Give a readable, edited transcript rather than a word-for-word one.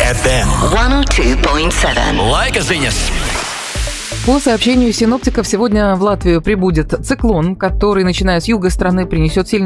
FM 102.7. Laika ziņas. По сообщению синоптиков, сегодня в Латвию прибудет циклон, который, начиная с юга страны, принесет сильный